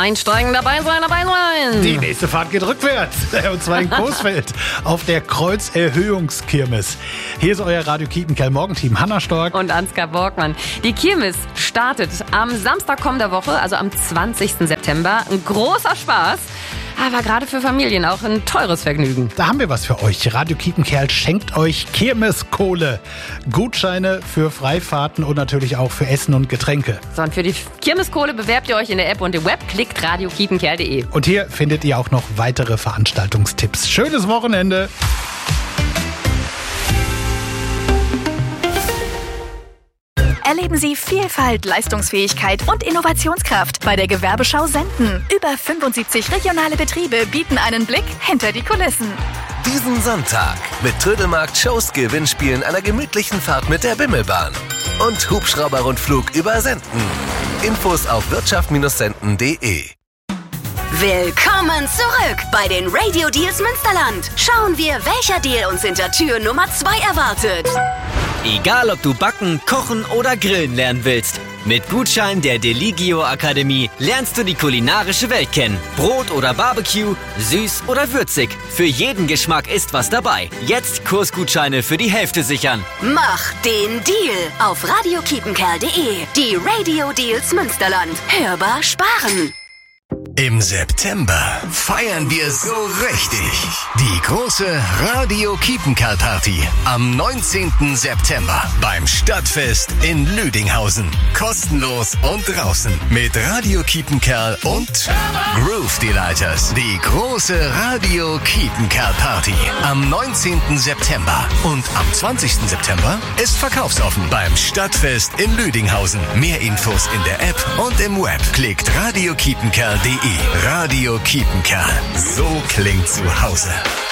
Einsteigen, dabei sein. Die nächste Fahrt geht rückwärts. Und zwar in Coesfeld auf der Kreuzerhöhungskirmes. Hier ist euer Radio Kiepenkerl Morgenteam. Hanna Stork Und Ansgar Borgmann. Die Kirmes startet am Samstag kommender Woche, also am 20. September. Ein großer Spaß. Aber gerade für Familien auch ein teures Vergnügen. Da haben wir was für euch. Radio Kiepenkerl schenkt euch Kirmeskohle. Gutscheine für Freifahrten und natürlich auch für Essen und Getränke. So, und für die Kirmeskohle bewerbt ihr euch in der App und im Web. Klickt radiokiepenkerl.de. Und hier findet ihr auch noch weitere Veranstaltungstipps. Schönes Wochenende. Erleben Sie Vielfalt, Leistungsfähigkeit und Innovationskraft bei der Gewerbeschau Senden. Über 75 regionale Betriebe bieten einen Blick hinter die Kulissen. Diesen Sonntag mit Trödelmarkt, Shows, Gewinnspielen, einer gemütlichen Fahrt mit der Bimmelbahn und Hubschrauberrundflug über Senden. Infos auf wirtschaft-senden.de. Willkommen zurück bei den Radio Deals Münsterland. Schauen wir, welcher Deal uns hinter Tür Nummer 2 erwartet. Egal, ob du backen, kochen oder grillen lernen willst. Mit Gutschein der Deligio Akademie lernst du die kulinarische Welt kennen. Brot oder Barbecue, süß oder würzig. Für jeden Geschmack ist was dabei. Jetzt Kursgutscheine für die Hälfte sichern. Mach den Deal auf radiokiepenkerl.de. Die Radio Deals Münsterland. Hörbar sparen. Im September feiern wir so richtig. Die große Radio Kiepenkerl Party am 19. September beim Stadtfest in Lüdinghausen. Kostenlos und draußen mit Radio Kiepenkerl und Groove Delighters. Die große Radio Kiepenkerl Party am 19. September. Und am 20. September ist verkaufsoffen beim Stadtfest in Lüdinghausen. Mehr Infos in der App und im Web. Klickt radiokiepenkerl.de. Radio Kiepenkerl. So klingt zu Hause.